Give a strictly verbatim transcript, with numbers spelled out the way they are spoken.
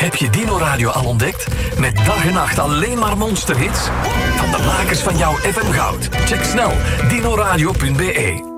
Heb je Dino Radio al ontdekt? Met dag en nacht alleen maar monsterhits? Van de makers van jouw F M Goud. Check snel dino radio punt b e.